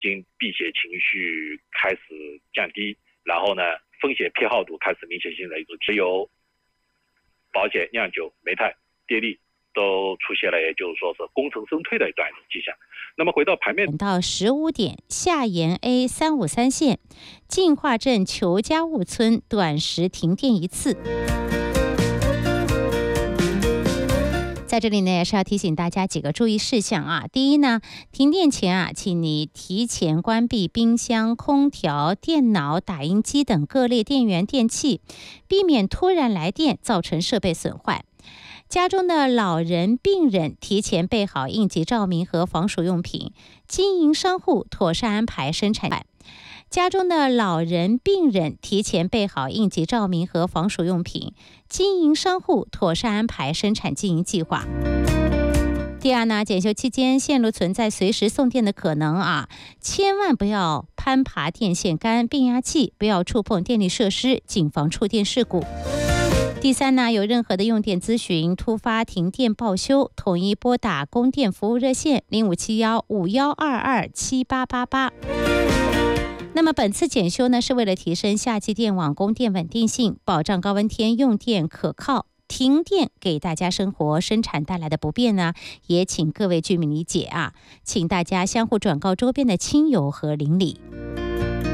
经避险情绪开始降低，然后呢，风险偏好度开始明显性的一种持有、保险、酿酒、煤炭、电力都出现了，也就是说是功成身退的这样一种迹象。那么回到盘面， 到15点，下沿 A353线进化镇裘家务村短时停电1次。在这里呢，也是要提醒大家几个注意事项啊。第一呢，停电前啊，请你提前关闭冰箱、空调、电脑、打印机等各类电源电器，避免突然来电造成设备损坏。家中的老人、病人提前备好应急照明和防暑用品，经营商户妥善安排生产。家中的老人、病人提前备好应急照明和防暑用品，经营商户妥善安排生产经营计划。第二呢，检修期间线路存在随时送电的可能啊，千万不要攀爬电线杆、变压器，不要触碰电力设施，谨防触电事故。第三呢，有任何的用电咨询、突发停电报修，统一拨打供电服务热线0571-5122-7888。那么本次检修呢，是为了提升夏季电网供电稳定性，保障高温天用电可靠。停电给大家生活生产带来的不便呢，也请各位居民理解啊，请大家相互转告周边的亲友和邻里。